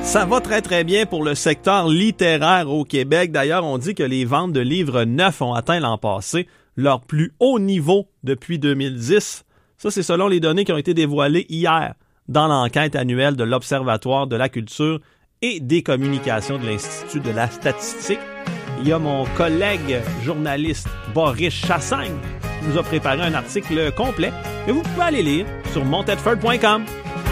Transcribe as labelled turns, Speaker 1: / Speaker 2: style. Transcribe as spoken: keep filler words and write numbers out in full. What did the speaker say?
Speaker 1: Ça va très très bien pour le secteur littéraire au Québec. D'ailleurs, on dit que les ventes de livres neufs ont atteint l'an passé leur plus haut niveau depuis deux mille dix. Ça, c'est selon les données qui ont été dévoilées hier dans l'enquête annuelle de l'Observatoire de la culture et des communications de l'Institut de la statistique. Il y a mon collègue journaliste Boris Chassagne qui nous a préparé un article complet que vous pouvez aller lire sur montedford point com.